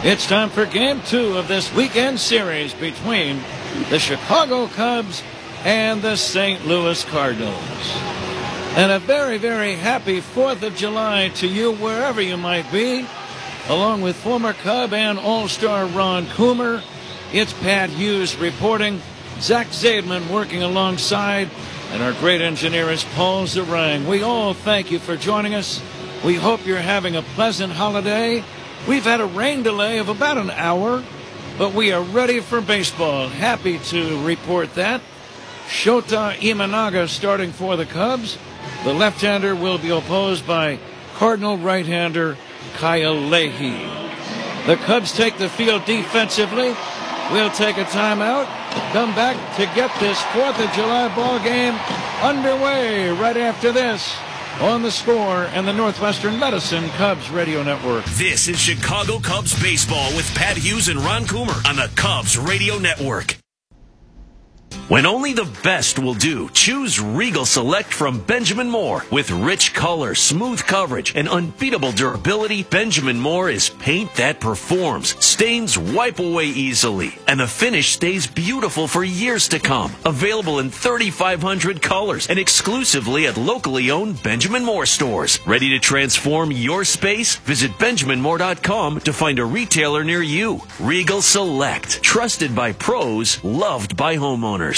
It's time for Game 2 of this weekend series between the Chicago Cubs and the St. Louis Cardinals. And a very, very happy 4th of July to you wherever you might be. Along with former Cub and All-Star Ron Coomer, it's Pat Hughes reporting, Zach Zaidman working alongside, and our great engineer is Paul Zarang. We all thank you for joining us. We hope you're having a pleasant holiday. We've had a rain delay of about an hour, but we are ready for baseball. Happy to report that. Shota Imanaga starting for the Cubs. The left-hander will be opposed by Cardinal right-hander Kyle Leahy. The Cubs take the field defensively. We'll take a timeout, come back to get this 4th of July ball game underway right after this on The Score and the Northwestern Medicine Cubs Radio Network. This is Chicago Cubs baseball with Pat Hughes and Ron Coomer on the Cubs Radio Network. When only the best will do, choose Regal Select from Benjamin Moore. With rich color, smooth coverage, and unbeatable durability, Benjamin Moore is paint that performs. Stains wipe away easily, and the finish stays beautiful for years to come. Available in 3,500 colors and exclusively at locally owned Benjamin Moore stores. Ready to transform your space? Visit BenjaminMoore.com to find a retailer near you. Regal Select, trusted by pros, loved by homeowners.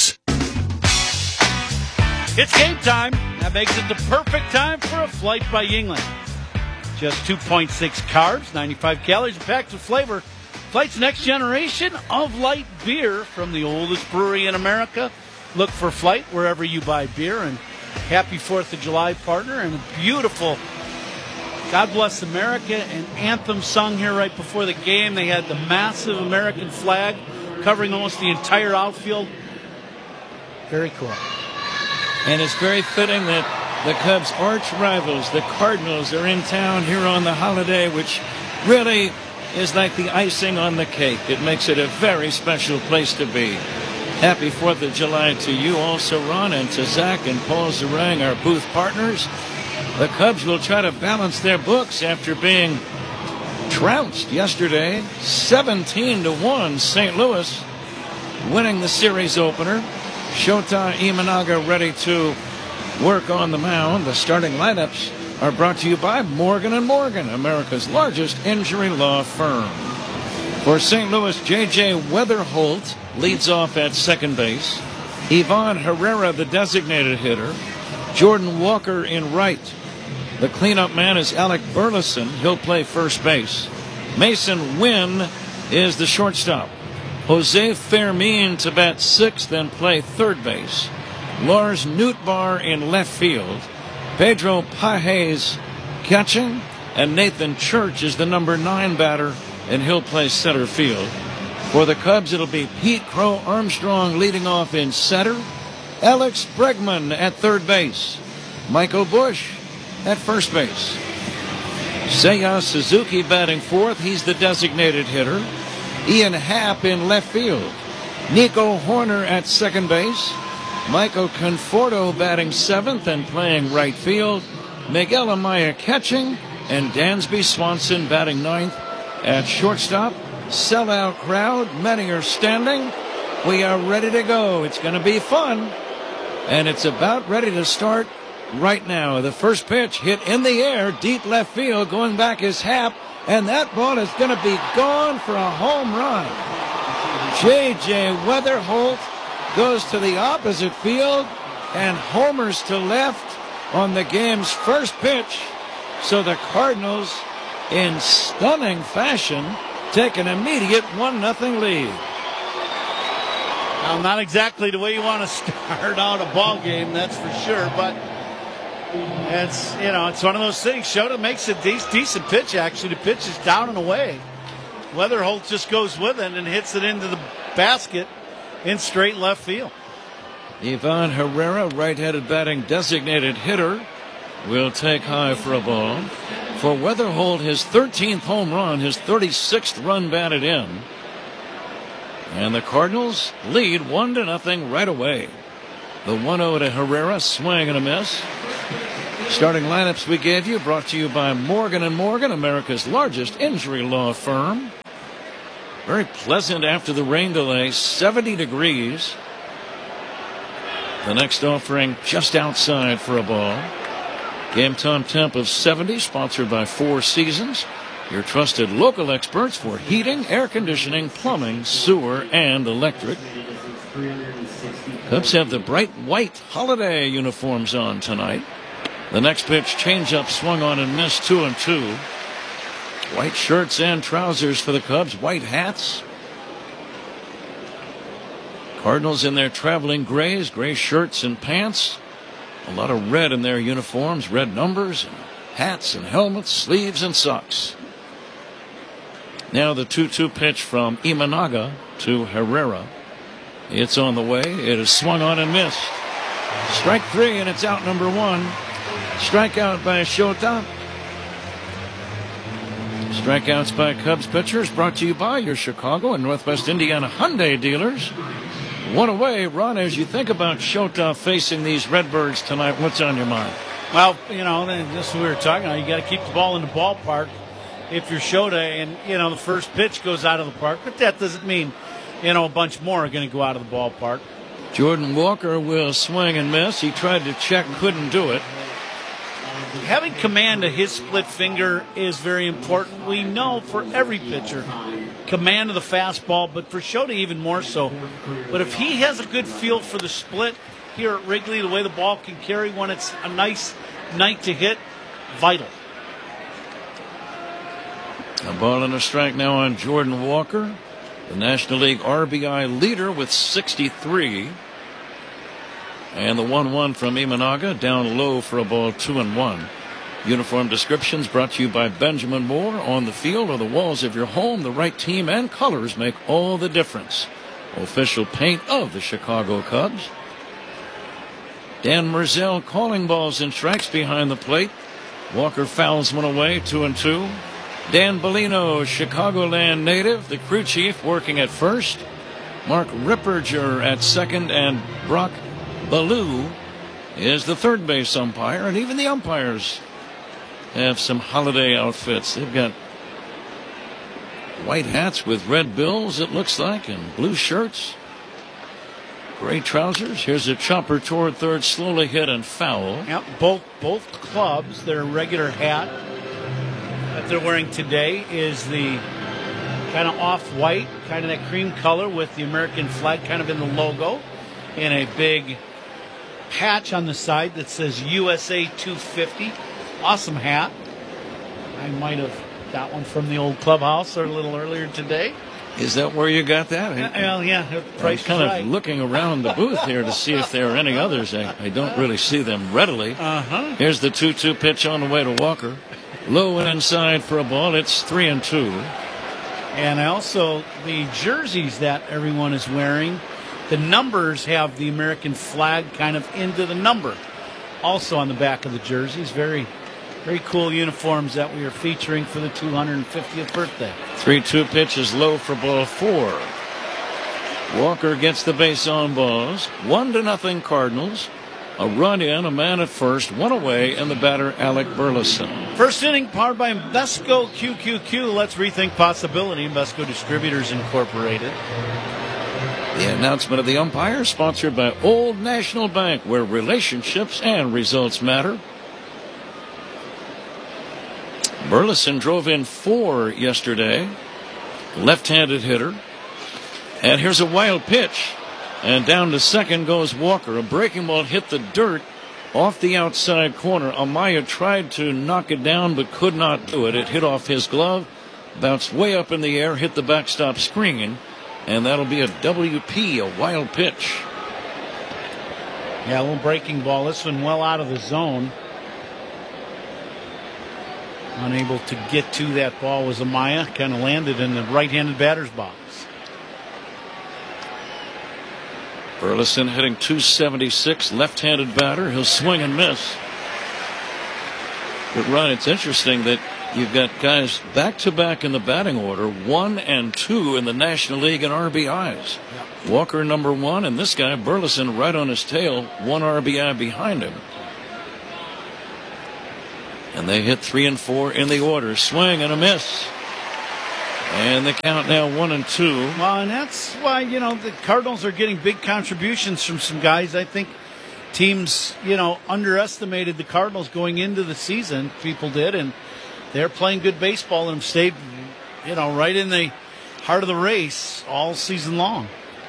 It's game time. That makes it the perfect time for a flight by Yuengling. Just 2.6 carbs, 95 calories, packed with flavor. Flight's next generation of light beer from the oldest brewery in America. Look for Flight wherever you buy beer. And happy 4th of July, partner. And a beautiful God Bless America and anthem sung here right before the game. They had the massive American flag covering almost the entire outfield. Very cool. And it's very fitting that the Cubs' arch rivals, the Cardinals, are in town here on the holiday, which really is like the icing on the cake. It makes it a very special place to be. Happy 4th of July to you also, Ron, and to Zach and Paul Zarang, our booth partners. The Cubs will try to balance their books after being trounced yesterday, 17-1, St. Louis, winning the series opener. Shota Imanaga ready to work on the mound. The starting lineups are brought to you by Morgan & Morgan, America's largest injury law firm. For St. Louis, J.J. Weatherholt leads off at second base. Ivan Herrera, the designated hitter. Jordan Walker in right. The cleanup man is Alec Burleson. He'll play first base. Mason Wynn is the shortstop. Jose Fermin to bat sixth and play third base. Lars Nootbaar in left field. Pedro Pages catching. And Nathan Church is the number 9 batter, and he'll play center field. For the Cubs, it'll be Pete Crow Armstrong leading off in center. Alex Bregman at third base. Michael Busch at first base. Seiya Suzuki batting fourth. He's the designated hitter. Ian Happ in left field. Nico Horner at second base. Michael Conforto batting seventh and playing right field. Miguel Amaya catching. And Dansby Swanson batting ninth at shortstop. Sellout crowd. Many are standing. We are ready to go. It's going to be fun. And it's about ready to start right now. The first pitch hit in the air. Deep left field. Going back is Happ. And that ball is going to be gone for a home run. J.J. Weatherholt goes to the opposite field and homers to left on the game's first pitch. So the Cardinals, in stunning fashion, take an immediate 1-0 lead. Well, not exactly the way you want to start out a ball game, that's for sure, but it's one of those things. Shota makes a decent pitch, actually. The pitch is down and away. Weatherholt just goes with it and hits it into the basket in straight left field. Ivan Herrera, right-handed batting designated hitter, will take high for a ball. For Weatherholt, his 13th home run, his 36th run batted in. And the Cardinals lead 1-0 right away. The 1-0 to Herrera, swing and a miss. Starting lineups we gave you, brought to you by Morgan & Morgan, America's largest injury law firm. Very pleasant after the rain delay, 70 degrees. The next offering just outside for a ball. Game time temp of 70, sponsored by Four Seasons, your trusted local experts for heating, air conditioning, plumbing, sewer, and electric. Cubs have the bright white holiday uniforms on tonight. The next pitch, changeup swung on and missed, 2-2. White shirts and trousers for the Cubs, white hats. Cardinals in their traveling grays, gray shirts and pants. A lot of red in their uniforms, red numbers, and hats and helmets, sleeves and socks. Now the 2-2 pitch from Imanaga to Herrera. It's on the way. It is swung on and missed. Strike 3, and it's out number 1. Strikeout by Shota. Strikeouts by Cubs pitchers brought to you by your Chicago and Northwest Indiana Hyundai dealers. One away. Ron, as you think about Shota facing these Redbirds tonight, what's on your mind? Well, this is what we were talking about. You got to keep the ball in the ballpark if you're Shota, and, the first pitch goes out of the park. But that doesn't mean, a bunch more are going to go out of the ballpark. Jordan Walker will swing and miss. He tried to check, couldn't do it. Having command of his split finger is very important. We know for every pitcher, command of the fastball, but for Shota even more so. But if he has a good feel for the split here at Wrigley, the way the ball can carry when it's a nice night to hit, vital. A ball and a strike now on Jordan Walker, the National League RBI leader with 63. And the 1-1 from Imanaga, down low for a ball, 2-1. Uniform descriptions brought to you by Benjamin Moore. On the field or the walls of your home, the right team and colors make all the difference. Official paint of the Chicago Cubs. Dan Merzel calling balls and strikes behind the plate. Walker fouls one away, 2-2. Dan Bellino, Chicagoland native, the crew chief working at first. Mark Ripperger at second, and Brock Ballou is the third base umpire, and even the umpires have some holiday outfits. They've got white hats with red bills, it looks like, and blue shirts, gray trousers. Here's a chopper toward third, slowly hit and foul. Yep, both clubs, their regular hat that they're wearing today is the kind of off-white, kind of that cream color with the American flag kind of in the logo, and a big patch on the side that says USA 250. Awesome hat. I might have got one from the old clubhouse or a little earlier today. Is that where you got that? Well, yeah. I'm kind of looking around the booth here to see if there are any others. I don't really see them readily. Here's the 2-2 pitch on the way to Walker. Low and inside for a ball. It's 3-2. And also the jerseys that everyone is wearing, the numbers have the American flag kind of into the number. Also on the back of the jerseys. Very, very cool uniforms that we are featuring for the 250th birthday. 3-2 pitch is low for ball 4. Walker gets the base on balls. 1-0 Cardinals. A run in, a man at first, one away, and the batter Alec Burleson. First inning powered by Invesco QQQ. Let's rethink possibility. Invesco Distributors Incorporated. The announcement of the umpire sponsored by Old National Bank, where relationships and results matter. Burleson drove in 4 yesterday. Left-handed hitter. And here's a wild pitch. And down to second goes Walker. A breaking ball hit the dirt off the outside corner. Amaya tried to knock it down but could not do it. It hit off his glove, bounced way up in the air, hit the backstop screen, and that'll be a WP, a wild pitch. Yeah, a little breaking ball. This one well out of the zone. Unable to get to that ball was Amaya. Kind of landed in the right-handed batter's box. Burleson hitting .276, left-handed batter. He'll swing and miss. But, Ron, it's interesting that you've got guys back-to-back in the batting order, 1 and 2 in the National League in RBIs. Yep. Walker number 1, and this guy, Burleson, right on his tail, 1 RBI behind him. And they hit 3 and 4 in the order. Swing and a miss. And the count now 1-2. Well, and that's why, the Cardinals are getting big contributions from some guys. I think teams, underestimated the Cardinals going into the season. People did, and they're playing good baseball and have stayed, right in the heart of the race all season long.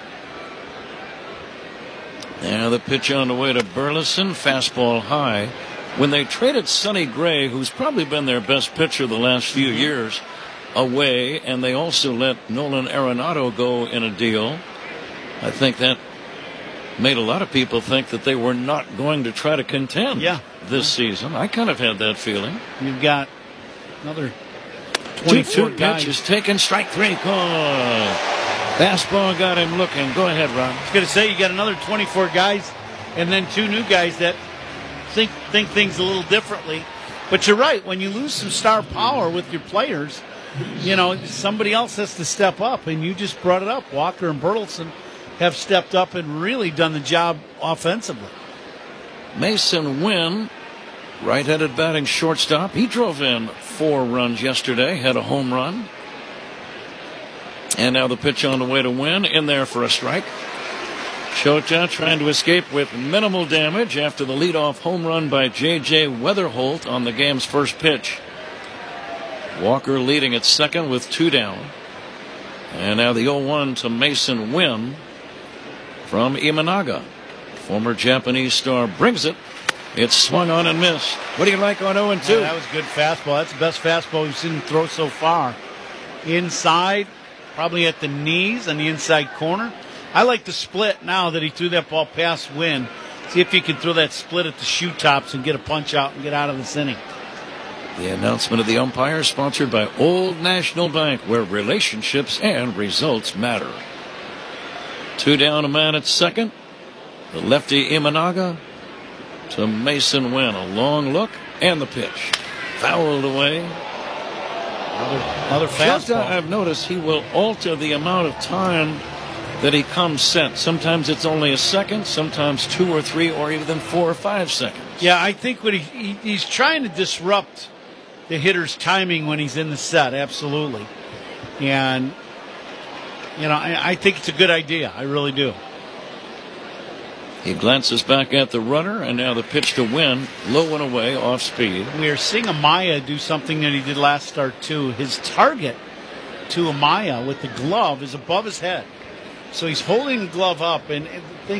Now the pitch on the way to Burleson, fastball high. When they traded Sonny Gray, who's probably been their best pitcher the last few years, away, and they also let Nolan Arenado go in a deal, I think that made a lot of people think that they were not going to try to contend this season. I kind of had that feeling. You've got another 24 guys. Pitches taken, strike three called. Fastball got him looking. Go ahead, Ron. I was going to say, you got another 24 guys and then two new guys that think things a little differently. But you're right. When you lose some star power with your players, somebody else has to step up. And you just brought it up. Walker and Burleson have stepped up and really done the job offensively. Mason Wynn, right-handed batting shortstop. He drove in 4 runs yesterday, had a home run. And now the pitch on the way to Wynn, in there for a strike. Shota trying to escape with minimal damage after the leadoff home run by J.J. Weatherholt on the game's first pitch. Walker leading at second with 2 down. And now the 0-1 to Mason Wynn from Imanaga. Former Japanese star brings it. It's swung on and missed. What do you like on 0-2? Yeah, that was a good fastball. That's the best fastball we've seen him throw so far. Inside, probably at the knees on the inside corner. I like the split now that he threw that ball past Wynn. See if he can throw that split at the shoe tops and get a punch out and get out of this inning. The announcement of the umpire sponsored by Old National Bank, where relationships and results matter. 2 down, a man at second. The lefty Imanaga to Mason Wynn. A long look and the pitch. Fouled away. Another fastball. I've noticed he will alter the amount of time that he comes set. Sometimes it's only a second, sometimes 2 or 3 or even 4 or 5 seconds. Yeah, I think what he's trying to disrupt the hitter's timing when he's in the set, absolutely. And, I think it's a good idea. I really do. He glances back at the runner, and now the pitch to Wynn, low and away, off speed. We are seeing Amaya do something that he did last start, too. His target to Amaya with the glove is above his head. So he's holding the glove up, and I think,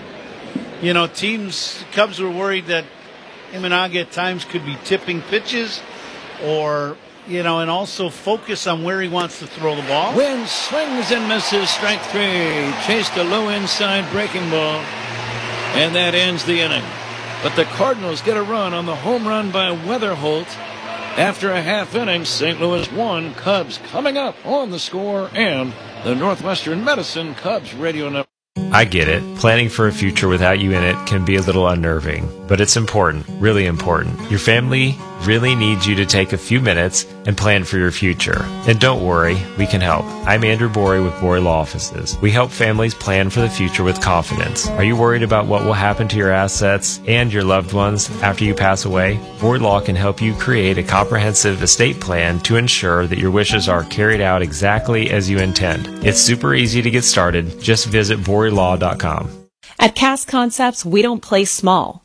Cubs were worried that Imanaga at times could be tipping pitches or, and also focus on where he wants to throw the ball. Wynn swings and misses, strike 3. Chased a low inside breaking ball, and that ends the inning. But the Cardinals get a run on the home run by Weatherholt. After a half inning, St. Louis 1, Cubs coming up on The Score and the Northwestern Medicine Cubs Radio Network. I get it. Planning for a future without you in it can be a little unnerving, but it's important, really important. Your family really needs you to take a few minutes and plan for your future. And don't worry, we can help. I'm Andrew Borey with Borey Law Offices. We help families plan for the future with confidence. Are you worried about what will happen to your assets and your loved ones after you pass away? Borey Law can help you create a comprehensive estate plan to ensure that your wishes are carried out exactly as you intend. It's super easy to get started. Just visit BoreyLaw.com. At Cast Concepts, we don't play small.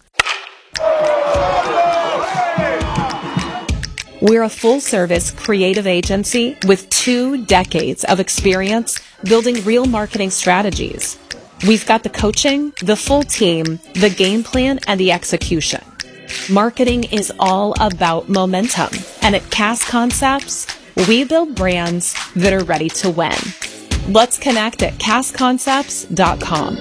We're a full-service creative agency with 2 decades of experience building real marketing strategies. We've got the coaching, the full team, the game plan, and the execution. Marketing is all about momentum. And at Cast Concepts, we build brands that are ready to win. Let's connect at castconcepts.com.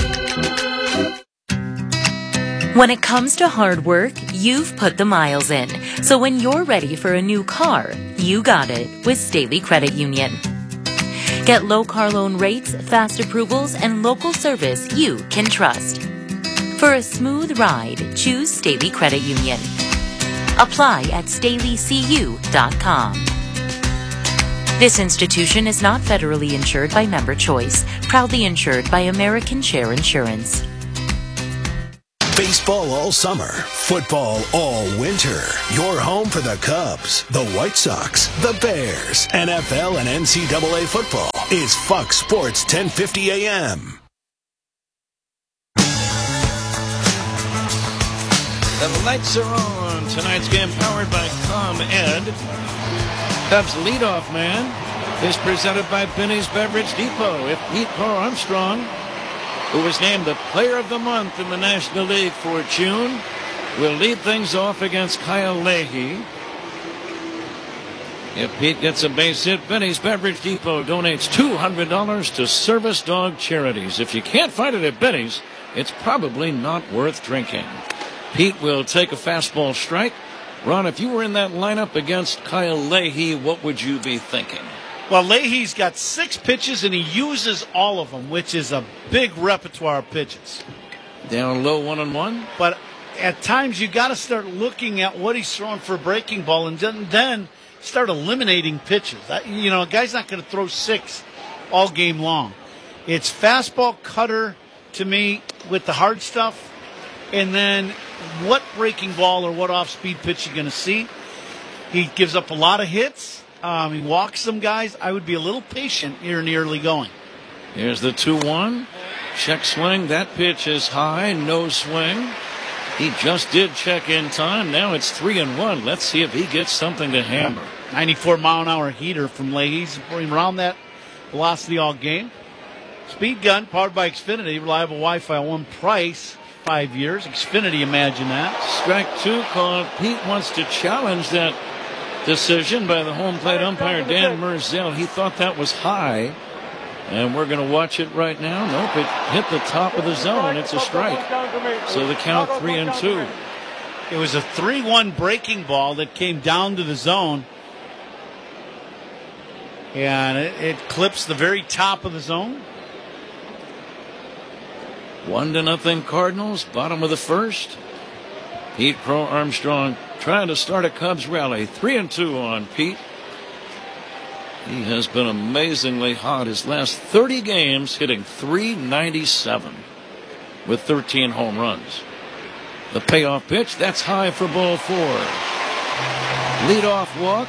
When it comes to hard work, you've put the miles in. So when you're ready for a new car, you got it with Staley Credit Union. Get low car loan rates, fast approvals, and local service you can trust. For a smooth ride, choose Staley Credit Union. Apply at StaleyCU.com. This institution is not federally insured by Member Choice, proudly insured by American Share Insurance. Baseball all summer, football all winter. Your home for the Cubs, the White Sox, the Bears, NFL and NCAA football is Fox Sports 1050 AM. The lights are on. Tonight's game powered by ComEd. Cubs leadoff man is presented by Benny's Beverage Depot. If Pete Crow Armstrong, who was named the Player of the Month in the National League for June, will lead things off against Kyle Leahy. If Pete gets a base hit, Benny's Beverage Depot donates $200 to service dog charities. If you can't find it at Benny's, it's probably not worth drinking. Pete will take a fastball strike. Ron, if you were in that lineup against Kyle Leahy, what would you be thinking? Well, Leahy's got 6 pitches, and he uses all of them, which is a big repertoire of pitches. Down low 1-1. But at times, you got to start looking at what he's throwing for a breaking ball, and then start eliminating pitches. A guy's not going to throw 6 all game long. It's fastball, cutter, to me, with the hard stuff, and then what breaking ball or what off-speed pitch you're going to see. He gives up a lot of hits. He walks some guys. I would be a little patient here in the early going. Here's the 2-1. Check swing. That pitch is high. No swing. He just did check in time. Now it's 3-1. Let's see if he gets something to hammer. 94-mile-an-hour heater from Leahy. He's around that velocity all game. Speed gun powered by Xfinity. Reliable Wi-Fi. One price. 5 years. Xfinity, imagine that. Strike 2 called. Pete wants to challenge that decision by the home plate umpire, Dan Merzel. He thought that was high, and we're going to watch it right now. Nope, it hit the top of the zone. It's a strike. So the count 3-2. It was a 3-1 breaking ball that came down to the zone, and it clips the very top of the zone. 1-0 Cardinals, bottom of the first. Pete Crow Armstrong trying to start a Cubs rally. 3-2 on Pete. He has been amazingly hot his last 30 games, hitting .397 with 13 home runs. The payoff pitch, that's high for ball 4. Leadoff walk.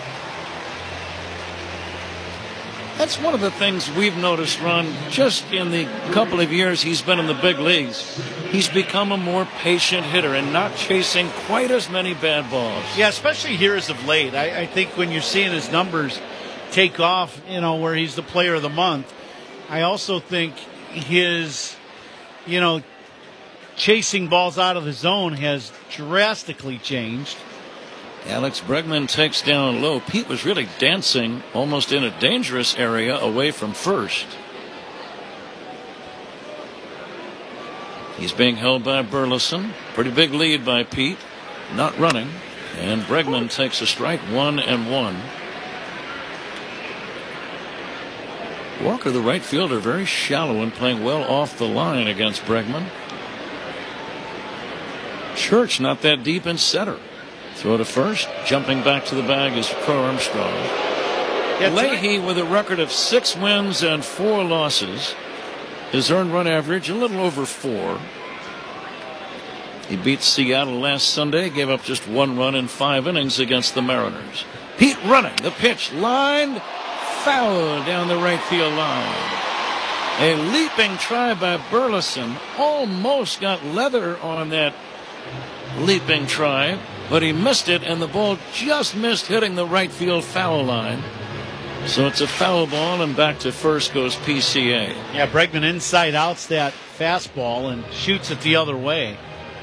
That's one of the things we've noticed, Ron, just in the couple of years he's been in the big leagues. He's become a more patient hitter and not chasing quite as many bad balls. Yeah, especially here as of late. I think when you're seeing his numbers take off, where he's the Player of the Month, I also think his, chasing balls out of the zone has drastically changed. Alex Bregman takes down low. Pete was really dancing almost in a dangerous area away from first. He's being held by Burleson. Pretty big lead by Pete. Not running. And Bregman takes a strike. 1-1. Walker, the right fielder, very shallow and playing well off the line against Bregman. Church not that deep in center. Throw to first. Jumping back to the bag is Crow Armstrong. Leahy with a record of 6 wins and 4 losses. His earned run average a little over 4. He beat Seattle last Sunday. Gave up just 1 run in 5 innings against the Mariners. Pete running. The pitch lined. Foul down the right field line. A leaping try by Burleson. Almost got leather on that leaping try, but he missed it, and the ball just missed hitting the right field foul line. So it's a foul ball, and back to first goes PCA. Yeah, Bregman inside outs that fastball and shoots it the other way.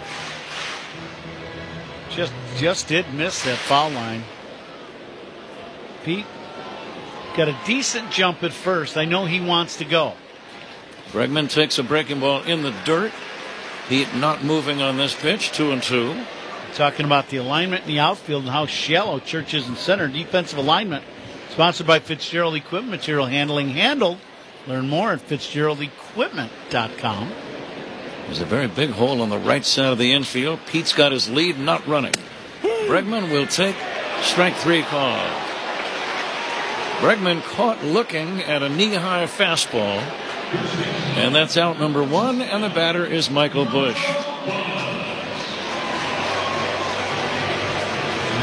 Just did miss that foul line. Pete got a decent jump at first. I know he wants to go. Bregman takes a breaking ball in the dirt. Pete not moving on this pitch. 2-2. Talking about the alignment in the outfield and how shallow Church is in center. Defensive alignment. Sponsored by Fitzgerald Equipment. Material handling handled. Learn more at FitzgeraldEquipment.com. There's a very big hole on the right side of the infield. Pete's got his lead, not running. Bregman will take strike 3 call. Bregman caught looking at a knee-high fastball. And that's out number 1, and the batter is Michael Busch.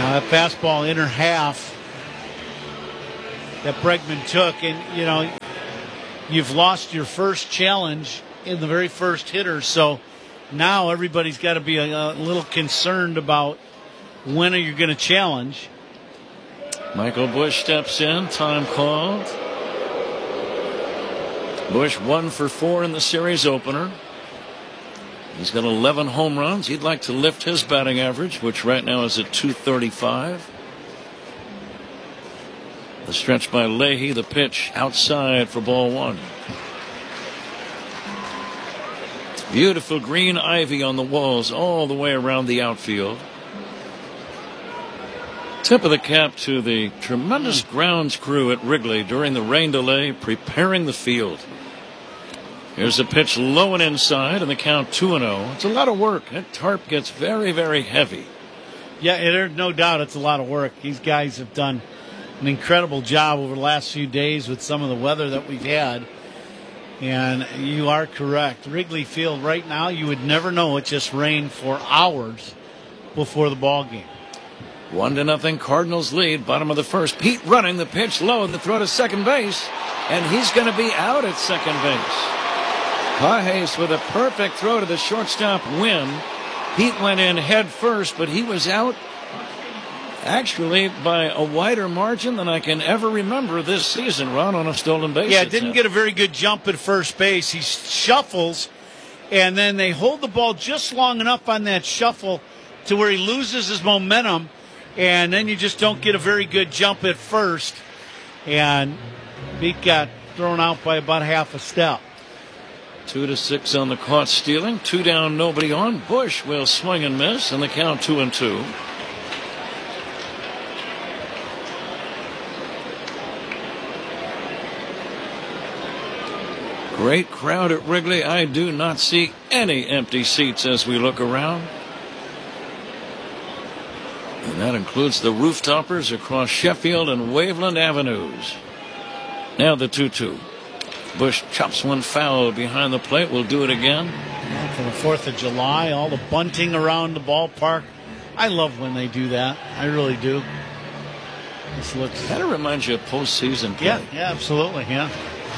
A fastball inner half that Bregman took, and you've lost your first challenge in the very first hitter, so now everybody's got to be a little concerned about when are you going to challenge. Michael Busch steps in, time called. Busch 1 for 4 in the series opener. He's got 11 home runs. He'd like to lift his batting average, which right now is at 235. The stretch by Leahy, the pitch outside for ball 1. Beautiful green ivy on the walls all the way around the outfield. Tip of the cap to the tremendous grounds crew at Wrigley during the rain delay, preparing the field. Here's a pitch low and inside, and the count 2-0. It's a lot of work. That tarp gets very, very heavy. Yeah, there's no doubt it's a lot of work. These guys have done an incredible job over the last few days with some of the weather that we've had. And you are correct. Wrigley Field right now, you would never know it just rained for hours before the ball game. 1-0 Cardinals lead, bottom of the first. Pete running, the pitch low, the throw to second base, and he's going to be out at second base. Pages with a perfect throw to the shortstop Wynn. Pete went in head first, but he was out actually by a wider margin than I can ever remember this season, Ron, on a stolen base. Yeah, didn't get a very good jump at first base. He shuffles, and then they hold the ball just long enough on that shuffle to where he loses his momentum, and then you just don't get a very good jump at first. And Pete got thrown out by about half a step. 2-6 on the caught stealing. 2 down, nobody on. Busch will swing and miss, and the count 2-2. Great crowd at Wrigley. I do not see any empty seats as we look around. And that includes the rooftoppers across Sheffield and Waveland Avenues. Now the 2-2. Busch chops one foul behind the plate. We'll do it again. For the 4th of July, all the bunting around the ballpark. I love when they do that. I really do. This looks kind of reminds you of postseason play. Yeah, absolutely, yeah.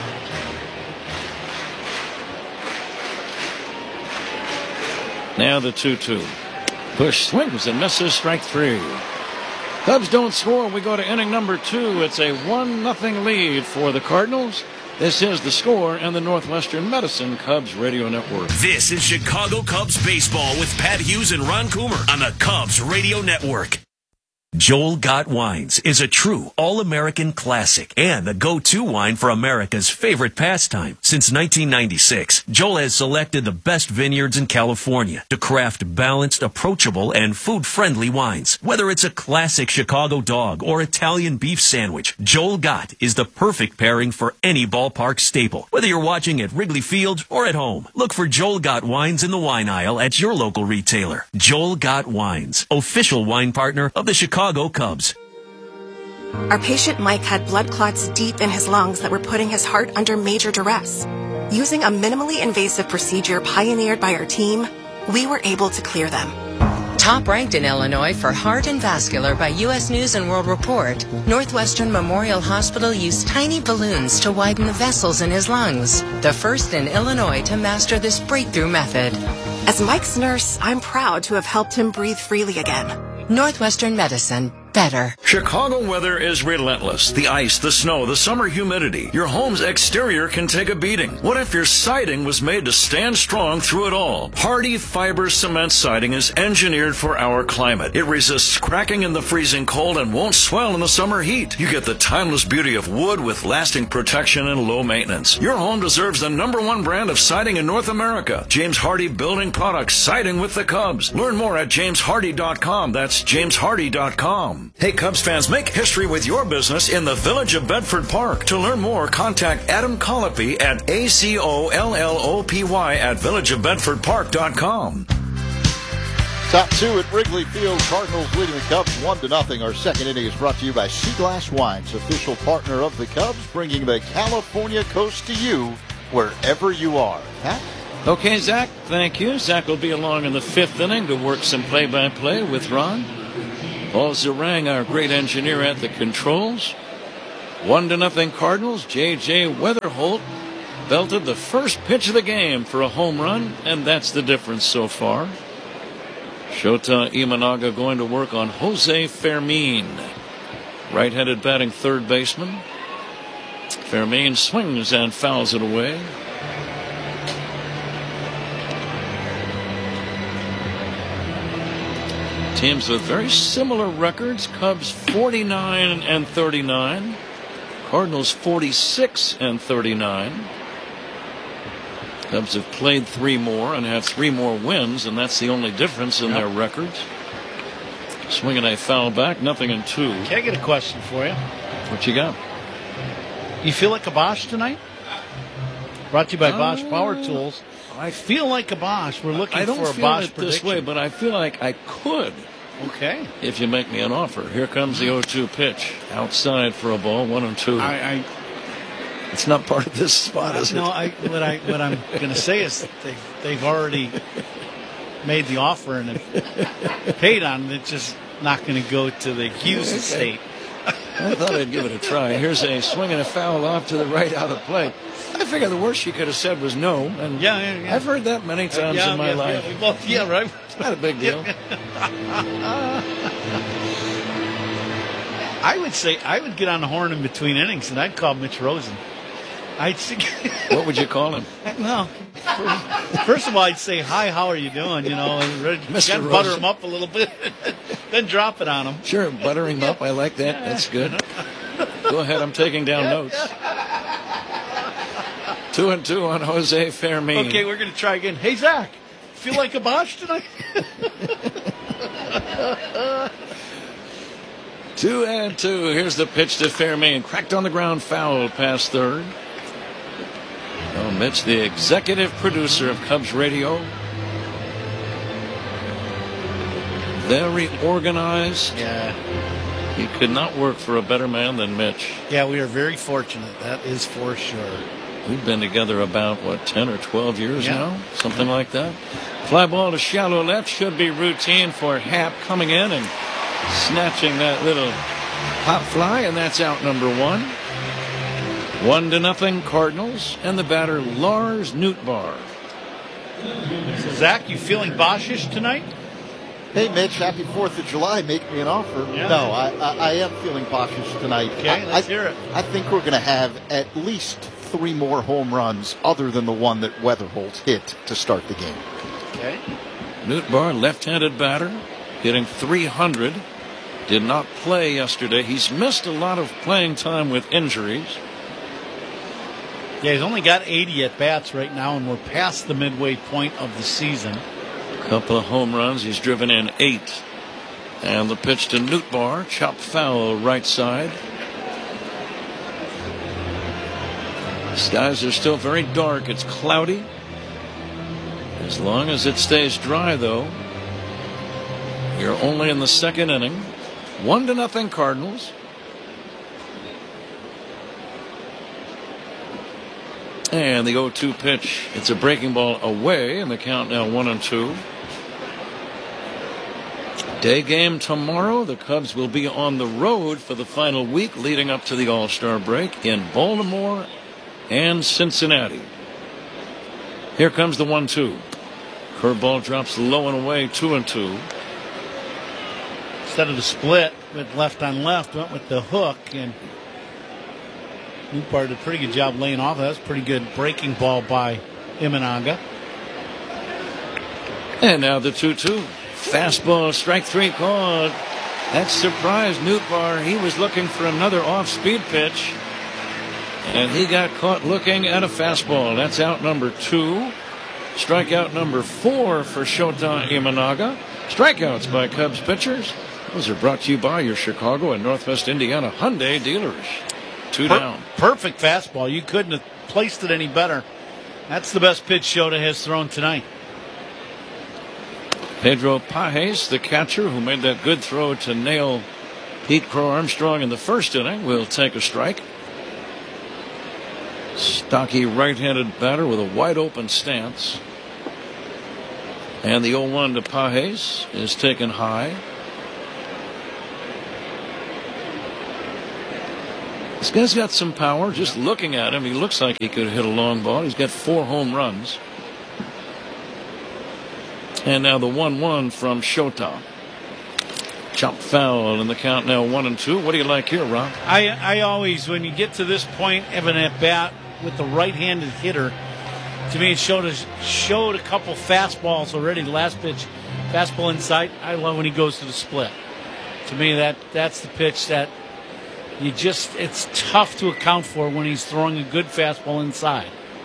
Now the 2-2. Busch swings and misses, strike 3. Cubs don't score. We go to inning number 2. It's a 1-0 lead for the Cardinals. This is the score and the Northwestern Medicine Cubs Radio Network. This is Chicago Cubs baseball with Pat Hughes and Ron Coomer on the Cubs Radio Network. Joel Gott Wines is a true all-American classic and the go-to wine for America's favorite pastime. Since 1996, Joel has selected the best vineyards in California to craft balanced, approachable, and food-friendly wines. Whether it's a classic Chicago dog or Italian beef sandwich, Joel Gott is the perfect pairing for any ballpark staple. Whether you're watching at Wrigley Field or at home, look for Joel Gott Wines in the wine aisle at your local retailer. Joel Gott Wines, official wine partner of the Chicago Cubs. Our patient Mike had blood clots deep in his lungs that were putting his heart under major duress. Using a minimally invasive procedure pioneered by our team, we were able to clear them. Top ranked in Illinois for heart and vascular by U.S. News and World Report, Northwestern Memorial Hospital used tiny balloons to widen the vessels in his lungs, the first in Illinois to master this breakthrough method. As Mike's nurse, I'm proud to have helped him breathe freely again. Northwestern Medicine. Better. Chicago weather is relentless. The ice, the snow, the summer humidity. Your home's exterior can take a beating. What if your siding was made to stand strong through it all? Hardy Fiber Cement Siding is engineered for our climate. It resists cracking in the freezing cold and won't swell in the summer heat. You get the timeless beauty of wood with lasting protection and low maintenance. Your home deserves the #1 brand of siding in North America. James Hardy Building Products, siding with the Cubs. Learn more at jameshardy.com. That's jameshardy.com. Hey, Cubs fans, make history with your business in the Village of Bedford Park. To learn more, contact Adam Colopy at ACOLLOPY at villageofbedfordpark.com. Top 2 at Wrigley Field. Cardinals leading the Cubs 1-0. Our second inning is brought to you by Sea Glass Wines, official partner of the Cubs, bringing the California coast to you wherever you are. Pat? Okay, Zach, thank you. Zach will be along in the 5th inning to work some play-by-play with Ron. Paul Zarang, our great engineer at the controls. 1-0 Cardinals. J.J. Weatherholt belted the first pitch of the game for a home run, and that's the difference so far. Shota Imanaga going to work on Jose Fermin, right-handed batting third baseman. Fermin swings and fouls it away. Teams with very similar records. Cubs 49-39. Cardinals 46-39. Cubs have played 3 more and have 3 more wins, and that's the only difference in their records. Swinging a foul back, 0-2. Okay, I get a question for you. What you got? You feel like a Bosch tonight? Brought to you by Bosch Power Tools. I feel like a Bosch. We're looking for a Bosch prediction. I don't feel it this way, but I feel like I could. Okay. If you make me an offer. Here comes the 0-2 pitch. Outside for a ball, 1-2. It's not part of this spot, is it? No, what I'm going to say is they've already made the offer and have paid on it. It's just not going to go to the Hughes estate. I thought I'd give it a try. Here's a swing and a foul off to the right out of play. I figure the worst she could have said was no. And yeah. I've heard that many times in my life. We both, right. It's not a big deal. I would say I would get on the horn in between innings, and I'd call Mitch Rosen. What would you call him? No. First of all, I'd say, hi, how are you doing? Mr. Butter him up a little bit, then drop it on him. Sure, buttering him up. I like that. That's good. Go ahead. I'm taking down notes. 2-2 on Jose Fermin. Okay, we're going to try again. Hey, Zach, feel like a Bosch tonight? 2-2. Here's the pitch to Fermin. Cracked on the ground, foul past third. Well, Mitch, the executive producer of Cubs Radio. Very organized. Yeah. He could not work for a better man than Mitch. Yeah, we are very fortunate. That is for sure. We've been together about, 10 or 12 years now? Something like that. Fly ball to shallow left. Should be routine for Happ coming in and snatching that little pop fly, and that's out number 1. 1-0 Cardinals, and the batter Lars Nootbaar. So Zach, you feeling Boschish tonight? Hey, Mitch, happy 4th of July. Make me an offer. Yeah. No, I am feeling Boschish tonight. Okay, let's hear it. I think we're going to have at least 3 more home runs other than the one that Weatherholt hit to start the game. Okay. Nootbaar, left-handed batter, hitting .300. Did not play yesterday. He's missed a lot of playing time with injuries. Yeah, he's only got 80 at-bats right now, and we're past the midway point of the season. Couple of home runs. He's driven in 8. And the pitch to Nootbaar, chopped foul right side. Skies are still very dark. It's cloudy. As long as it stays dry, though, you're only in the second inning. 1-0 Cardinals. And the 0-2 pitch. It's a breaking ball away, and the count now 1-2. Day game tomorrow. The Cubs will be on the road for the final week leading up to the All-Star break in Baltimore and Cincinnati. Here comes the 1-2. Curveball drops low and away, 2-2. Instead of the split with left on left, went with the hook, and Nootbaar did a pretty good job laying off. That was a pretty good breaking ball by Imanaga. And now the 2-2. Fastball, strike 3 called. That surprised Nootbaar. He was looking for another off-speed pitch, and he got caught looking at a fastball. That's out number 2. Strikeout number 4 for Shota Imanaga. Strikeouts by Cubs pitchers. Those are brought to you by your Chicago and Northwest Indiana Hyundai dealers. 2 down. Perfect fastball. You couldn't have placed it any better. That's the best pitch Shota has thrown tonight. Pedro Pajes, the catcher who made that good throw to nail Pete Crow Armstrong in the first inning, will take a strike. Stocky right-handed batter with a wide-open stance. And the 0-1 to Pajes is taken high. This guy's got some power. Just looking at him, he looks like he could hit a long ball. He's got 4 home runs. And now the 1-1 from Shota. Chop foul, and the count now 1-2. What do you like here, Rob? I always, when you get to this point of an at-bat with the right-handed hitter, to me it showed a couple fastballs already. The last pitch, fastball inside. I love when he goes to the split. To me, that's the pitch that it's tough to account for when he's throwing a good fastball inside.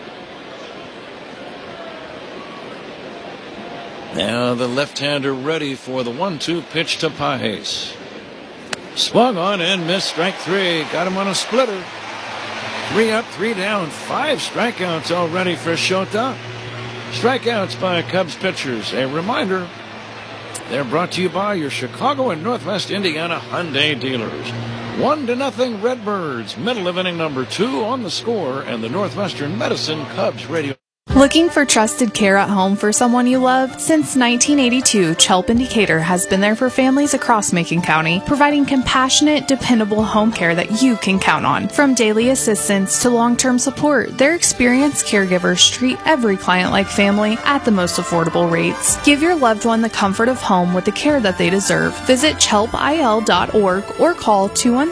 Now the left-hander ready for the 1-2 pitch to Pages. Swung on and missed. Strike 3. Got him on a splitter. 3 up, 3 down. 5 strikeouts already for Shota. Strikeouts by Cubs pitchers. A reminder, they're brought to you by your Chicago and Northwest Indiana Hyundai dealers. 1-0 Redbirds. Middle of inning number 2 on the score, and the Northwestern Medicine Cubs radio. Looking for trusted care at home for someone you love? Since 1982, Chelp in Decatur has been there for families across Macon County, providing compassionate, dependable home care that you can count on. From daily assistance to long-term support, their experienced caregivers treat every client like family at the most affordable rates. Give your loved one the comfort of home with the care that they deserve. Visit chelpil.org or call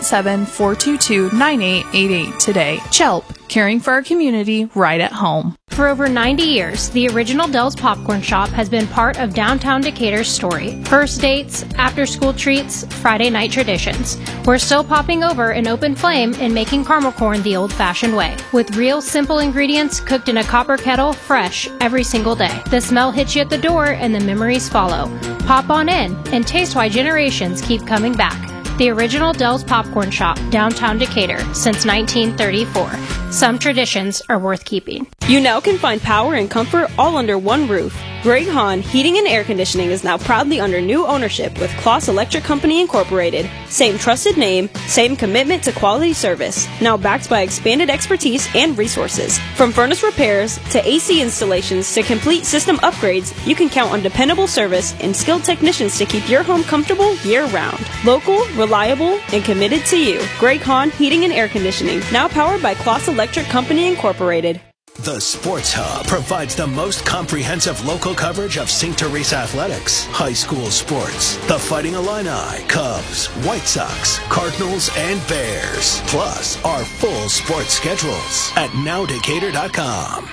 217-422-9888 today. Chelp, caring for our community right at home. For over 90 years, the original Dell's Popcorn Shop has been part of downtown Decatur's story. First dates, after-school treats, Friday night traditions. We're still popping over an open flame and making caramel corn the old-fashioned way, with real simple ingredients cooked in a copper kettle, fresh every single day. The smell hits you at the door and the memories follow. Pop on in and taste why generations keep coming back. The original Dell's Popcorn Shop, downtown Decatur, since 1934. Some traditions are worth keeping. You now can find power and comfort all under one roof. Greg Hahn Heating and Air Conditioning is now proudly under new ownership with Kloss Electric Company Incorporated. Same trusted name, same commitment to quality service. Now backed by expanded expertise and resources. From furnace repairs to AC installations to complete system upgrades, you can count on dependable service and skilled technicians to keep your home comfortable year-round. Local, reliable, and committed to you. Greg Hahn Heating and Air Conditioning, now powered by Kloss Electric Company Incorporated. The Sports Hub provides the most comprehensive local coverage of St. Teresa athletics, high school sports, the Fighting Illini, Cubs, White Sox, Cardinals, and Bears. Plus, our full sports schedules at nowdecatur.com.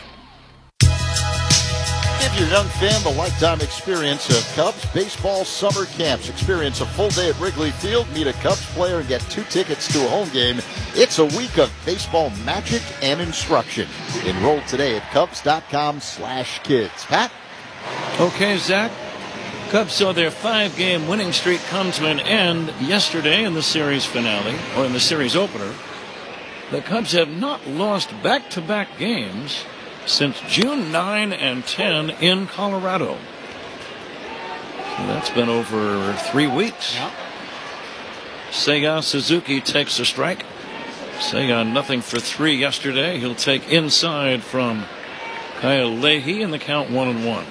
Give your young fan the lifetime experience of Cubs baseball summer camps. Experience a full day at Wrigley Field, meet a Cubs player, and get 2 tickets to a home game. It's a week of baseball magic and instruction. Enroll today at Cubs.com/kids. Pat? Okay, Zach. Cubs saw their 5-game winning streak come to an end yesterday in the series finale, or in the series opener. The Cubs have not lost back-to-back games since June 9 and 10 in Colorado. So that's been over 3 weeks. Yeah. Seiya Suzuki takes a strike. Seiya nothing for 3 yesterday. He'll take inside from Kyle Leahy in the count 1-1.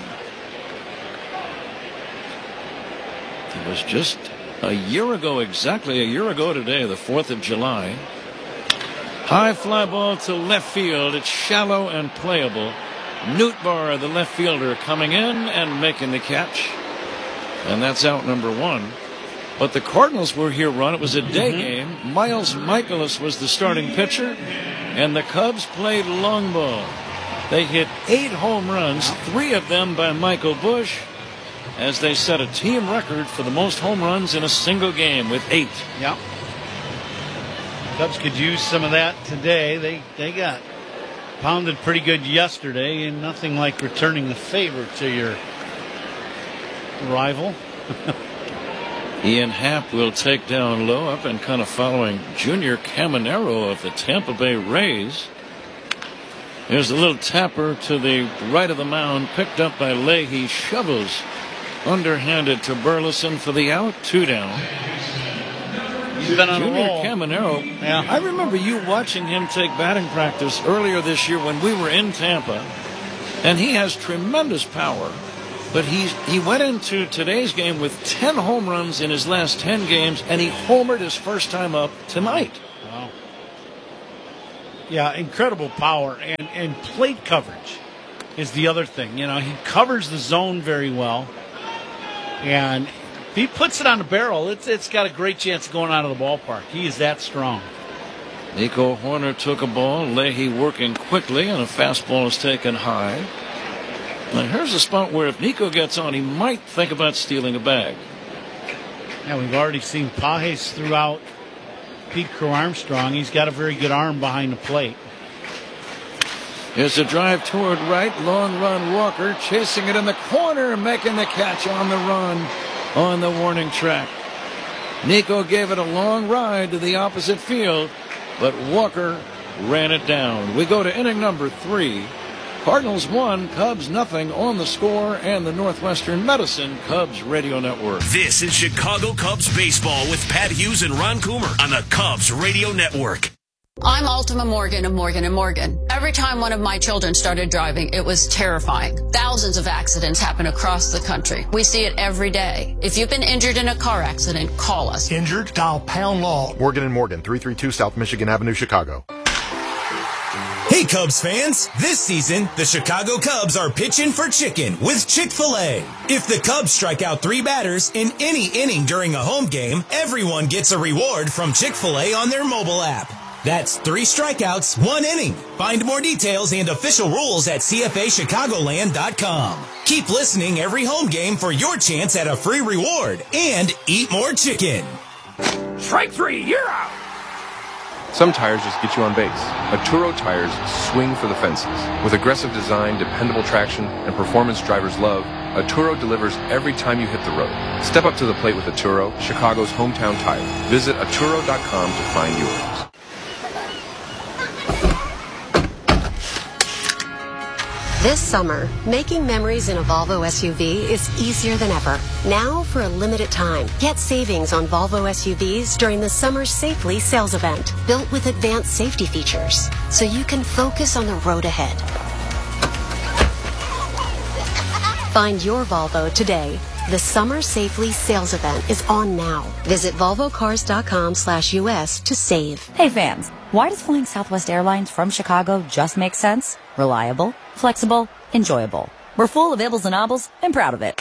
It was just a year ago, exactly a year ago today, the 4th of July. High fly ball to left field. It's shallow and playable. Nootbaar, the left fielder, coming in and making the catch. And that's out number 1. But the Cardinals were here run. It was a day game. Miles Michaelis was the starting pitcher. And the Cubs played long ball. They hit 8 home runs, 3 of them by Michael Busch, as they set a team record for the most home runs in a single game with 8. Yeah. Cubs could use some of that today. They got pounded pretty good yesterday, and nothing like returning the favor to your rival. Ian Happ will take down low, up and kind of following Junior Caminero of the Tampa Bay Rays. There's a little tapper to the right of the mound, picked up by Leahy. Shovels underhanded to Burleson for the out. 2 down. He's been on Junior a roll. Caminero, Yeah. I remember you watching him take batting practice earlier this year when we were in Tampa, and he has tremendous power. But he went into today's game with 10 home runs in his last 10 games, and he homered his first time up tonight. Wow. Yeah, incredible power and plate coverage is the other thing. You know, he covers the zone very well, and if he puts it on the barrel, it's got a great chance of going out of the ballpark. He is that strong. Nico Hoerner took a ball. Leahy working quickly, and a fastball is taken high. Now here's a spot where if Nico gets on, he might think about stealing a bag. Yeah, we've already seen Pages throughout Pete Crow Armstrong. He's got a very good arm behind the plate. Here's a drive toward right. Long run Walker chasing it in the corner, making the catch on the run on the warning track. Nico gave it a long ride to the opposite field, but Walker ran it down. We go to inning number 3. Cardinals 1, Cubs nothing on the score, and the Northwestern Medicine Cubs Radio Network. This is Chicago Cubs baseball with Pat Hughes and Ron Coomer on the Cubs Radio Network. I'm Ultima Morgan of Morgan & Morgan. Every time one of my children started driving, it was terrifying. Thousands of accidents happen across the country. We see it every day. If you've been injured in a car accident, call us. Injured? Dial pound law. Morgan & Morgan, 332 South Michigan Avenue, Chicago. Hey Cubs fans, this season, the Chicago Cubs are pitching for chicken with Chick-fil-A. If the Cubs strike out 3 batters in any inning during a home game, everyone gets a reward from Chick-fil-A on their mobile app. That's 3 strikeouts, 1 inning. Find more details and official rules at CFAChicagoland.com. Keep listening every home game for your chance at a free reward and eat more chicken. Strike 3, you're out. Some tires just get you on base. Atturo tires swing for the fences. With aggressive design, dependable traction, and performance drivers love, Atturo delivers every time you hit the road. Step up to the plate with Atturo, Chicago's hometown tire. Visit Atturo.com to find yours. This summer, making memories in a Volvo SUV is easier than ever. Now, for a limited time, get savings on Volvo SUVs during the Summer Safely sales event, built with advanced safety features, so you can focus on the road ahead. Find your Volvo today. The Summer Safely sales event is on now. Visit volvocars.com/US to save. Hey fans, why does flying Southwest Airlines from Chicago just make sense? Reliable, flexible, enjoyable. We're full of ibbles and obbles and proud of it.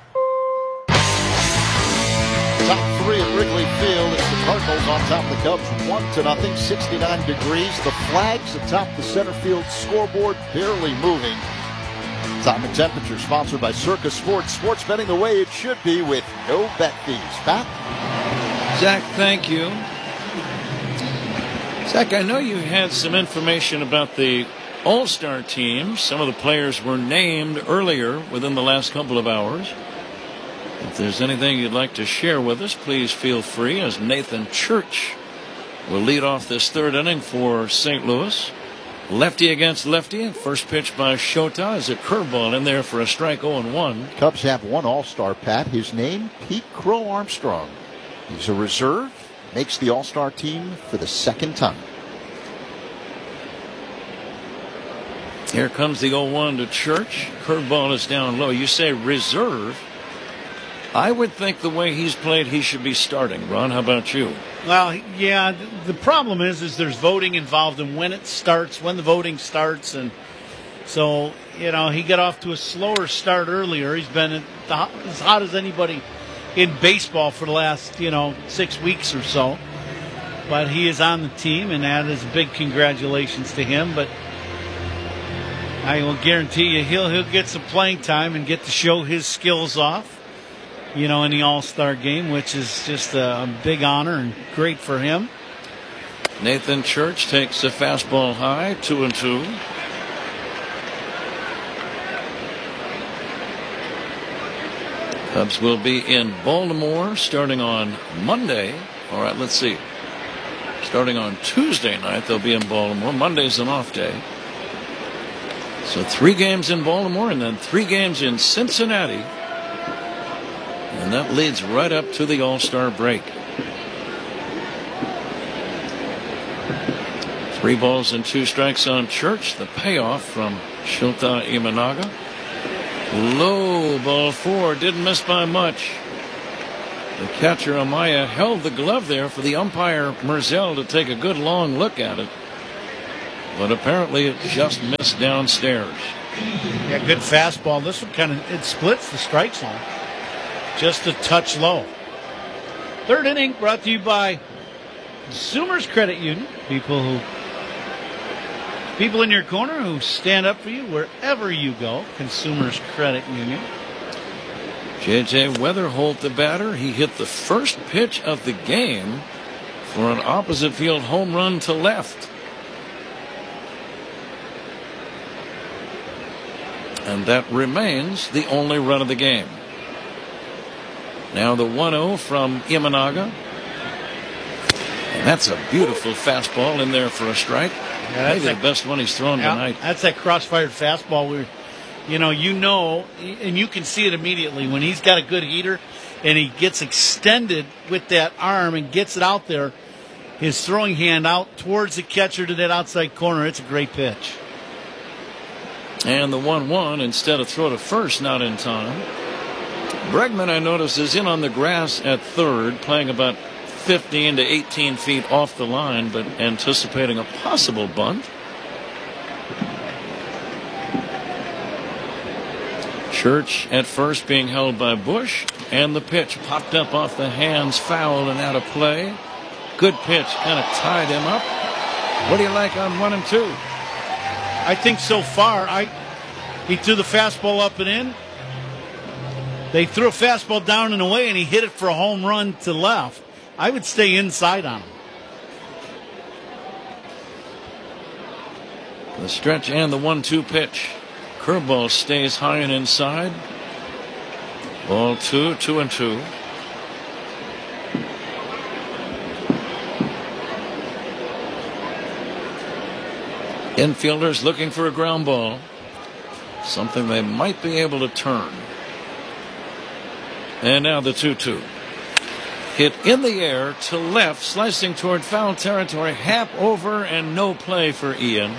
Top 3 at Wrigley Field. It's the Cardinals on top of the Cubs 1-0, 69 degrees. The flags atop the center field scoreboard barely moving. Time and temperature sponsored by Circus Sports. Sports betting the way it should be with no bet fees. Pat? Zach, thank you. Zach, I know you had some information about the All-Star team. Some of the players were named earlier within the last couple of hours. If there's anything you'd like to share with us, please feel free, as Nathan Church will lead off this 3rd inning for St. Louis. Lefty against lefty. First pitch by Shota is a curveball in there for a strike, 0-1. Cubs have one All-Star, Pat. His name, Pete Crow Armstrong. He's a reserve. Makes the All-Star team for the 2nd time. Here comes the 0-1 to Church. Curveball is down low. You say reserve. I would think the way he's played, he should be starting. Ron, how about you? Well, yeah, the problem is there's voting involved in when it starts, when the voting starts. And so, you know, he got off to a slower start earlier. He's been as hot as anybody in baseball for the last, 6 weeks or so. But he is on the team, and that is a big congratulations to him. But I will guarantee you he'll get some playing time and get to show his skills off, in the All-Star game, which is just a big honor and great for him. Nathan Church takes a fastball high, 2-2. Cubs will be in Baltimore starting on Monday. All right, let's see. Starting on Tuesday night, they'll be in Baltimore. Monday's an off day. So 3 games in Baltimore and then 3 games in Cincinnati. And that leads right up to the All-Star break. 3 balls and 2 strikes on Church. The payoff from Shota Imanaga. Low, ball 4. Didn't miss by much. The catcher Amaya held the glove there for the umpire Merzel to take a good long look at it. but apparently it just missed downstairs. Yeah, good fastball. This one it splits the strike zone. Just a touch low. Third inning brought to you by Consumers Credit Union. People in your corner who stand up for you wherever you go. Consumers Credit Union. J.J. Weatherholt, the batter. He hit the first pitch of the game for an opposite field home run to left. And that remains the only run of the game. Now the 1-0 from Imanaga. And that's a beautiful fastball in there for a strike. Yeah, maybe the best one he's thrown tonight. That's that cross-fired fastball where, you know, and you can see it immediately when he's got a good heater and he gets extended with that arm and gets it out there, his throwing hand out towards the catcher to that outside corner. It's a great pitch. And the 1-1, instead of throw to first, not in time. Bregman, I notice, is in on the grass at third, playing about 15 to 18 feet off the line, but anticipating a possible bunt. Church at first being held by Bush, and the pitch popped up off the hands, foul and out of play. Good pitch, kind of tied him up. What do you like on 1 and 2? I think so far, he threw the fastball up and in. They threw a fastball down and away, and he hit it for a home run to left. I would stay inside on him. The stretch and the 1-2 pitch. Curveball stays high and inside. Ball 2, 2-2. Infielders looking for a ground ball. Something they might be able to turn. And now the 2-2. Hit in the air to left, slicing toward foul territory. Hap over and no play for Ian.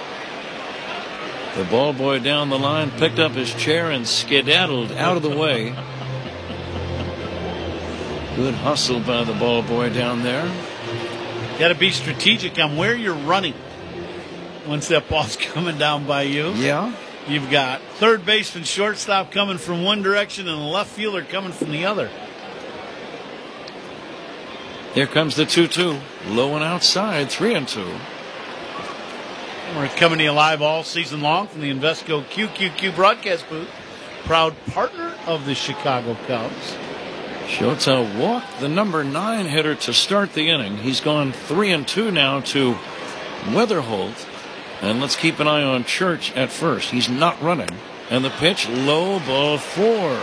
The ball boy down the line picked up his chair and skedaddled out of the way. Good hustle by the ball boy down there. Got to be strategic on where you're running once that ball's coming down by you. Yeah. You've got third baseman, shortstop coming from one direction and the left fielder coming from the other. Here comes the 2-2. Low and outside, 3-2. We're coming to you live all season long from the Invesco QQQ broadcast booth. Proud partner of the Chicago Cubs. Shota walked the number 9 hitter to start the inning. He's gone 3-2 now to Weatherholt. And let's keep an eye on Church at first. He's not running. And the pitch, low, ball 4.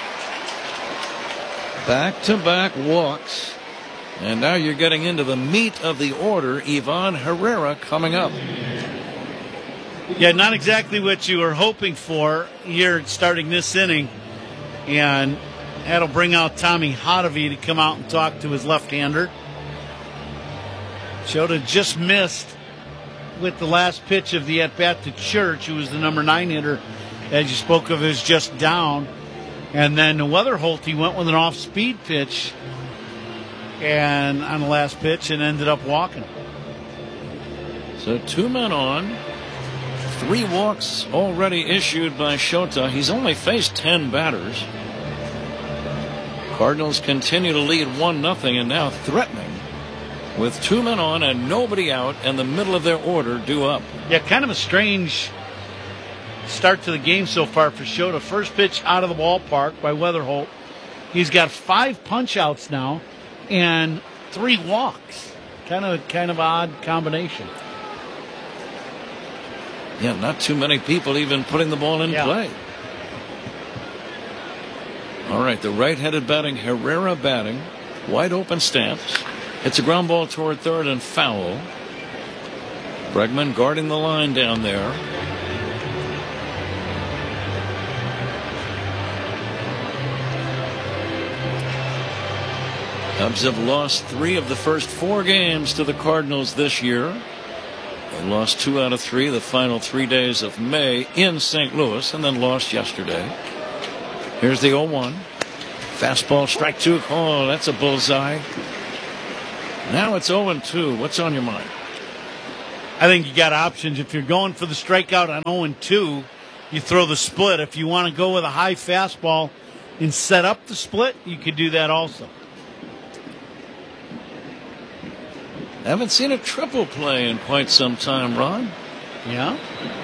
Back-to-back walks. And now you're getting into the meat of the order. Ivan Herrera coming up. Yeah, not exactly what you were hoping for here starting this inning. And that'll bring out Tommy Hotovy to come out and talk to his left-hander. Shota just missed with the last pitch of the at-bat to Church, who was the number 9 hitter, as you spoke of, is just down. And then Weatherholt, he went with an off-speed pitch and on the last pitch and ended up walking. So 2 men on. 3 walks already issued by Shota. He's only faced 10 batters. Cardinals continue to lead 1-0 and now threatening with 2 men on and nobody out and the middle of their order due up. Yeah, kind of a strange start to the game so far for Shota. First pitch out of the ballpark by Weatherholt. He's got 5 punch-outs now and 3 walks. Kind of odd combination. Yeah, not too many people even putting the ball in play. All right, the right-handed batting, Herrera batting. Wide open stance. It's a ground ball toward third and foul. Bregman guarding the line down there. Cubs have lost 3 of the first 4 games to the Cardinals this year. They lost 2 out of 3 the final 3 days of May in St. Louis and then lost yesterday. Here's the 0-1. Fastball, strike 2. Oh, that's a bullseye. Now it's 0-2. What's on your mind? I think you got options. If you're going for the strikeout on 0-2, you throw the split. If you want to go with a high fastball and set up the split, you could do that also. Haven't seen a triple play in quite some time, Ron. Yeah.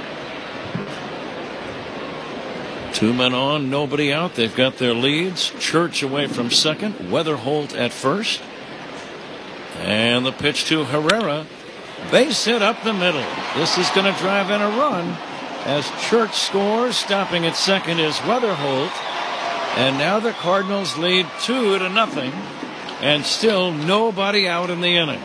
2 men on, nobody out. They've got their leads. Church away from second. Weatherholt at first. And the pitch to Herrera. Base hit up the middle. This is going to drive in a run as Church scores. Stopping at second is Weatherholt. And now the Cardinals lead 2-0. And still nobody out in the inning.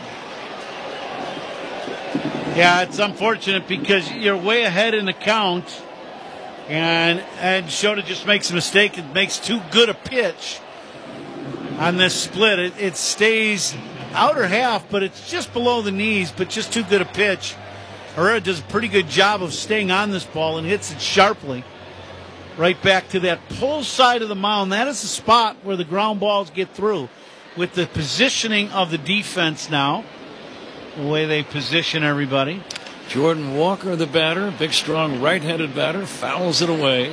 Yeah, it's unfortunate because you're way ahead in the count. And Shota just makes a mistake. It makes too good a pitch on this split. It stays outer half, but it's just below the knees, but just too good a pitch. Herrera does a pretty good job of staying on this ball and hits it sharply right back to that pull side of the mound. That is the spot where the ground balls get through with the positioning of the defense now, the way they position everybody. Jordan Walker, the batter, big, strong, right-handed batter, fouls it away.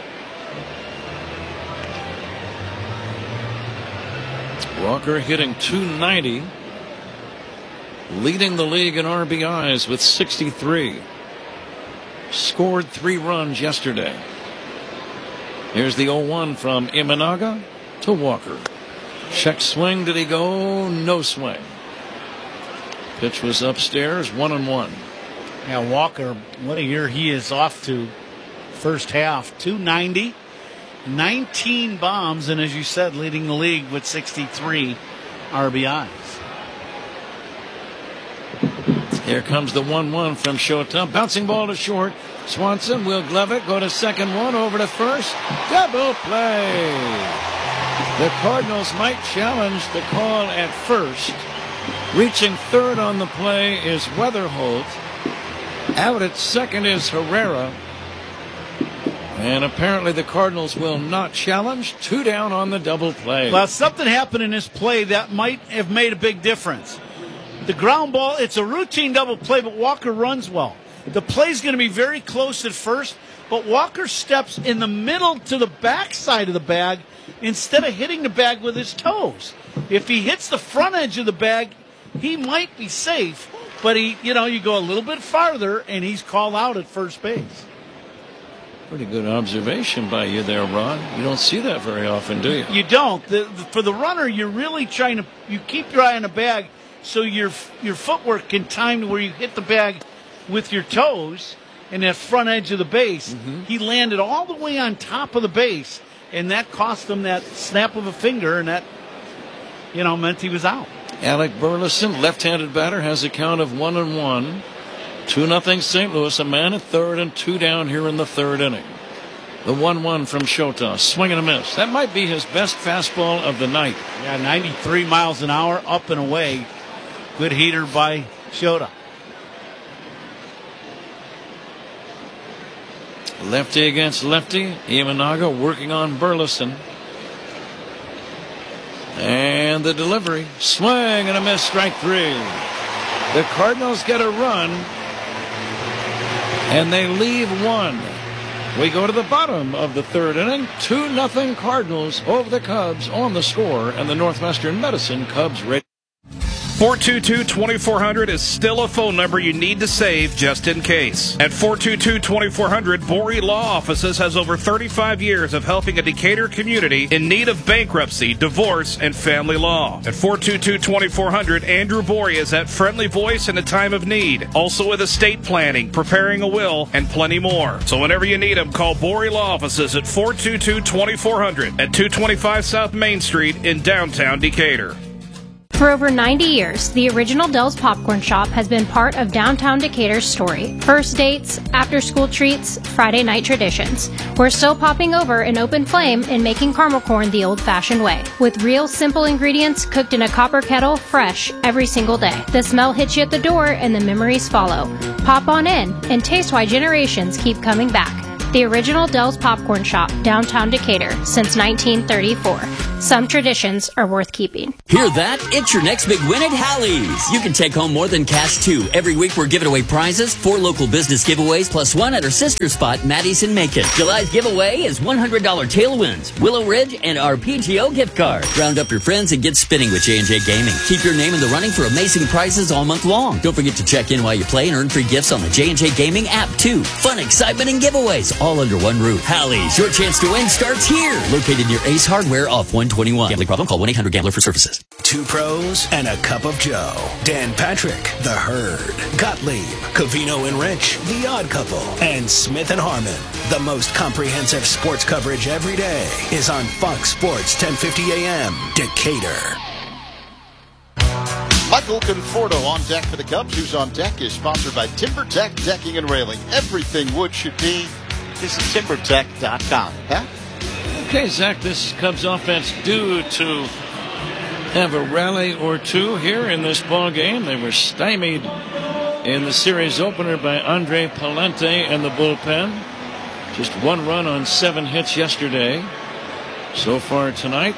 Walker hitting .290, leading the league in RBIs with 63. Scored 3 runs yesterday. Here's the 0-1 from Imanaga to Walker. Check swing. Did he go? No swing. Pitch was upstairs, 1-1. Yeah, Walker, what a year he is off to. First half, .290, 19 bombs, and as you said, leading the league with 63 RBIs. Here comes the 1-1 from Shota. Bouncing ball to short. Swanson will glove it. Go to second, one over to first. Double play. The Cardinals might challenge the call at first. Reaching third on the play is Weatherholt. Out at second is Herrera. And apparently the Cardinals will not challenge. 2 down on the double play. Well, something happened in this play that might have made a big difference. The ground ball, it's a routine double play, but Walker runs well. The play's going to be very close at first, but Walker steps in the middle to the backside of the bag instead of hitting the bag with his toes. If he hits the front edge of the bag, he might be safe, but you go a little bit farther and he's called out at first base. Pretty good observation by you there, Ron. You don't see that very often, do you? You don't. For the runner, you're really trying to, you keep your eye on the bag so your footwork can time to where you hit the bag with your toes and that front edge of the base. Mm-hmm. He landed all the way on top of the base, and that cost him that snap of a finger, and that, meant he was out. Alec Burleson, left-handed batter, has a count of 1-1. 2-0 St. Louis, a man at third and 2 down here in the third inning. The 1-1 from Shota, swing and a miss. That might be his best fastball of the night. Yeah, 93 miles an hour, up and away. Good heater by Shota. Lefty against lefty. Imanaga working on Burleson. And the delivery. Swing and a miss, strike 3. The Cardinals get a run, and they leave 1. We go to the bottom of the third inning. 2-0 Cardinals over the Cubs on the score, and the Northwestern Medicine Cubs ready. 422-2400 is still a phone number you need to save just in case. At 422-2400, Borey Law Offices has over 35 years of helping a Decatur community in need of bankruptcy, divorce, and family law. At 422-2400, Andrew Borey is that friendly voice in a time of need. Also with estate planning, preparing a will, and plenty more. So whenever you need him, call Borey Law Offices at 422-2400 at 225 South Main Street in downtown Decatur. For over 90 years, the original Dell's Popcorn Shop has been part of downtown Decatur's story. First dates, after-school treats, Friday night traditions. We're still popping over an open flame and making caramel corn the old-fashioned way. With real simple ingredients cooked in a copper kettle, fresh every single day. The smell hits you at the door and the memories follow. Pop on in and taste why generations keep coming back. the original Dell's Popcorn Shop, downtown Decatur, since 1934. Some traditions are worth keeping. Hear that? It's your next big win at Hallie's. You can take home more than cash, too. Every week we're giving away prizes, 4 local business giveaways, plus 1 at our sister spot, Maddie's in Macon. July's giveaway is $100 Tailwinds, Willow Ridge, and our PTO gift card. Round up your friends and get spinning with J&J Gaming. Keep your name in the running for amazing prizes all month long. Don't forget to check in while you play and earn free gifts on the J&J Gaming app, too. Fun, excitement, and giveaways all under one roof. Hallie's, your chance to win starts here. Located near Ace Hardware off 121. Gambling problem? Call 1-800-GAMBLER for services. 2 pros and a cup of Joe. Dan Patrick, The Herd. Gottlieb, Covino and Rich, The Odd Couple. And Smith and Harmon. The most comprehensive sports coverage every day is on Fox Sports 1050 AM, Decatur. Michael Conforto on deck for the Cubs. Who's on deck is sponsored by TimberTech Decking and Railing. Everything wood should be. Visit TimberTech.com. Huh? Okay, Zach, this Cubs offense due to have a rally or two here in this ball game. They were stymied in the series opener by Andre Palente and the bullpen. Just 1 run on 7 hits yesterday. So far tonight,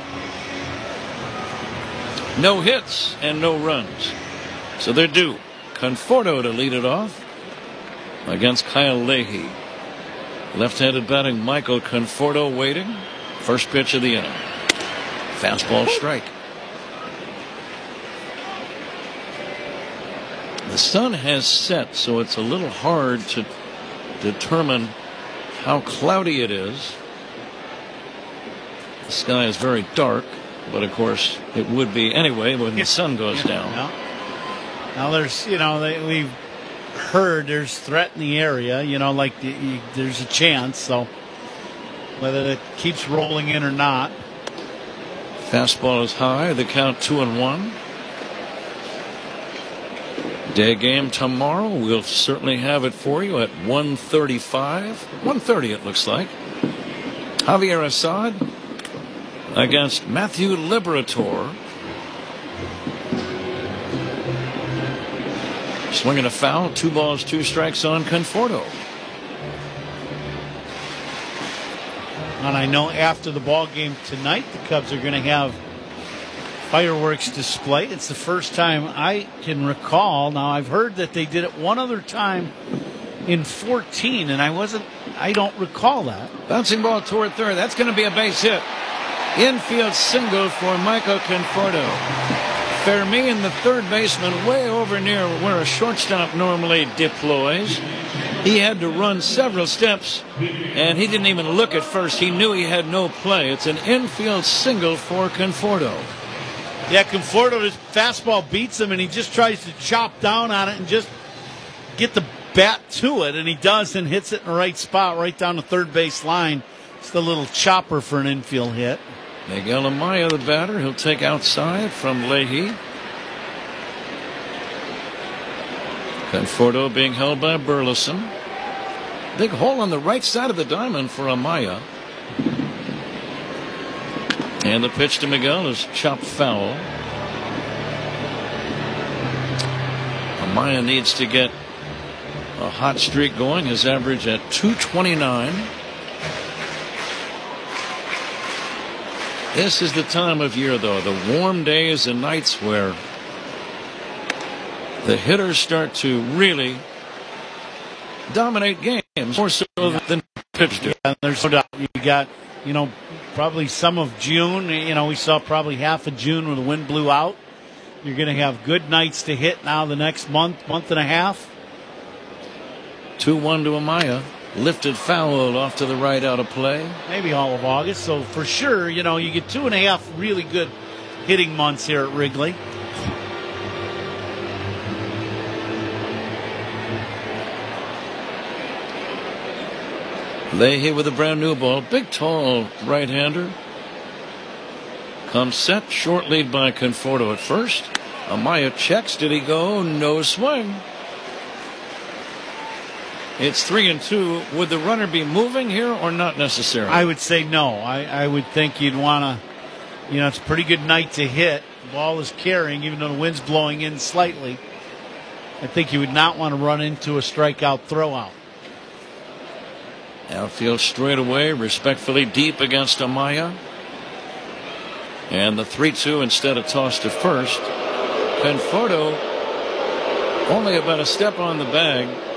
no hits and no runs. So they're due Conforto to lead it off against Kyle Leahy. Left-handed batting Michael Conforto waiting. First pitch of the inning. Fastball strike. The sun has set, so it's a little hard to determine how cloudy it is. The sky is very dark, but of course it would be anyway when the sun goes down. Now there's, we've heard there's threat in the area, there's a chance, so whether it keeps rolling in or not. Fastball is high, the count 2-1. Day game tomorrow. We'll certainly have it for you at 1:35. 1:30 it looks like. Javier Assad against Matthew Liberatore. Swinging a foul. 2 balls, 2 strikes on Conforto. And I know after the ball game tonight, the Cubs are going to have fireworks display. It's the first time I can recall. Now, I've heard that they did it one other time in 14, and I don't recall that. Bouncing ball toward third. That's going to be a base hit. Infield single for Michael Conforto. Fermin, the third baseman, way over near where a shortstop normally deploys. He had to run several steps, and he didn't even look at first. He knew he had no play. It's an infield single for Conforto. Yeah, Conforto, his fastball beats him, and he just tries to chop down on it and just get the bat to it, and he does and hits it in the right spot, right down the third base line. It's the little chopper for an infield hit. Miguel Amaya, the batter, he'll take outside from Leahy. Conforto being held by Burleson. Big hole on the right side of the diamond for Amaya. And the pitch to Miguel is chopped foul. Amaya needs to get a hot streak going. His average at .229. This is the time of year, though, the warm days and nights where the hitters start to really dominate games more so than pitchers do. And there's no doubt you got, probably some of June. We saw probably half of June when the wind blew out. You're going to have good nights to hit now the next month and a half. 2-1 to Amaya. Lifted foul off to the right, out of play. Maybe all of August. So for sure, you get 2.5 really good hitting months here at Wrigley. Leahy with a brand new ball. Big, tall right-hander. Comes set. Short lead by Conforto at first. Amaya checks. Did he go? No swing. It's 3-2. Would the runner be moving here or not necessarily? I would say no. I would think you'd want to, it's a pretty good night to hit. The ball is carrying, even though the wind's blowing in slightly. I think you would not want to run into a strikeout throwout. Outfield straight away, respectfully deep against Amaya. And the 3-2 instead of toss to first. Conforto only about a step on the bag.